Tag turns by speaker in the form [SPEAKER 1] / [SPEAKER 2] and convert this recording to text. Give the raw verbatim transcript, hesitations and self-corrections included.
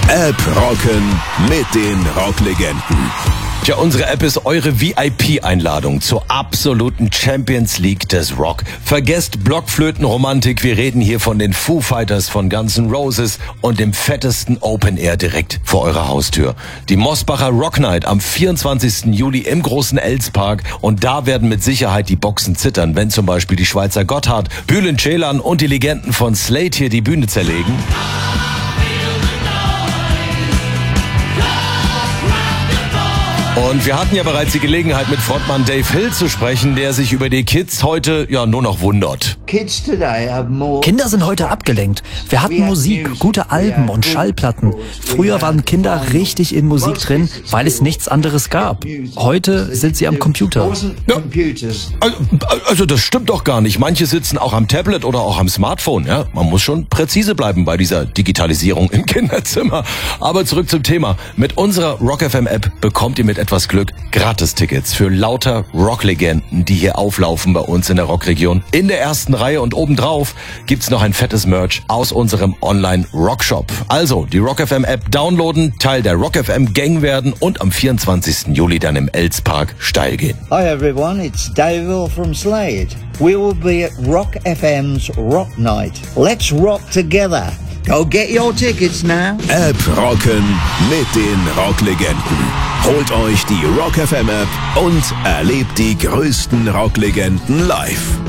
[SPEAKER 1] App rocken mit den Rocklegenden.
[SPEAKER 2] Tja, unsere App ist eure V I P-Einladung zur absoluten Champions League des Rock. Vergesst Blockflötenromantik, wir reden hier von den Foo Fighters, von Guns N' Roses und dem fettesten Open Air direkt vor eurer Haustür. Die Mosbacher Rock Night am vierundzwanzigsten Juli im großen Elspark, und da werden mit Sicherheit die Boxen zittern, wenn zum Beispiel die Schweizer Gotthard, Bülent Ceylan und die Legenden von Slade hier die Bühne zerlegen. Und wir hatten ja bereits die Gelegenheit, mit Frontmann Dave Hill zu sprechen, der sich über die Kids heute ja nur noch wundert.
[SPEAKER 3] Kinder sind heute abgelenkt. Wir hatten Musik, gute Alben und Schallplatten. Früher waren Kinder richtig in Musik drin, weil es nichts anderes gab. Heute sind sie am Computer.
[SPEAKER 2] Ja, also das stimmt doch gar nicht. Manche sitzen auch am Tablet oder auch am Smartphone. Ja, man muss schon präzise bleiben bei dieser Digitalisierung im Kinderzimmer. Aber zurück zum Thema. Mit unserer Rock F M App bekommt ihr mit etwas Glück Gratis-Tickets für lauter Rocklegenden, die hier auflaufen bei uns in der Rockregion. In der ersten Reihe, und obendrauf gibt's noch ein fettes Merch aus unserem Online-Rockshop. Also die Rock F M App downloaden, Teil der Rock F M Gang werden und am vierundzwanzigsten Juli dann im Elspark steil gehen.
[SPEAKER 4] Hi everyone, it's Dave Hill from Slade. We will be at Rock F M's Rock Night. Let's rock together. Go get your tickets now.
[SPEAKER 1] App rocken mit den Rocklegenden. Holt euch die Rock F M App und erlebt die größten Rocklegenden live.